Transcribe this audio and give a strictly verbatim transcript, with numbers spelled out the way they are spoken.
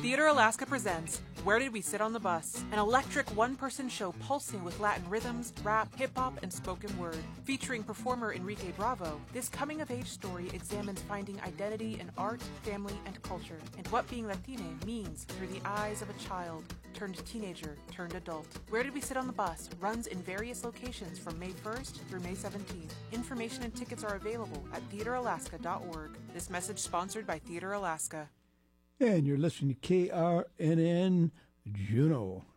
Theater Alaska presents Where Did We Sit on the Bus? An electric one-person show pulsing with Latin rhythms, rap, hip-hop, and spoken word. Featuring performer Enrique Bravo, this coming-of-age story examines finding identity in art, family, and culture, and what being Latine means through the eyes of a child turned teenager turned adult. Where Did We Sit on the Bus runs in various locations from May first through May seventeenth. Information and tickets are available at theater alaska dot org. This message sponsored by Theater Alaska. And you're listening to K R N N Juneau.